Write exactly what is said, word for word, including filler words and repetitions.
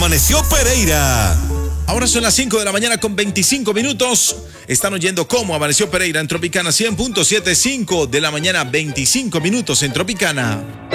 Amaneció Pereira. Ahora son las cinco de la mañana con veinticinco minutos. Están oyendo cómo amaneció Pereira en Tropicana cien punto siete, cinco de la mañana, veinticinco minutos en Tropicana.